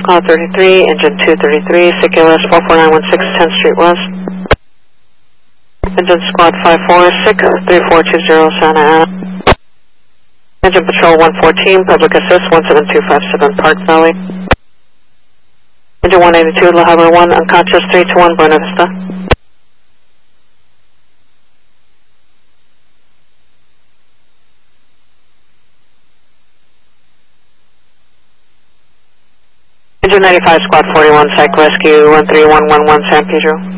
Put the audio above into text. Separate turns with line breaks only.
Call 33, engine 233, CQS 44916 10th Street West. Engine squad 546, 3420 Santa Ana. Engine patrol 114, public assist 17257 Park Valley. Engine 182, La Habra 1, unconscious 321 Buena Vista. Engine 95, squad 41, psych rescue 13111 San Pedro.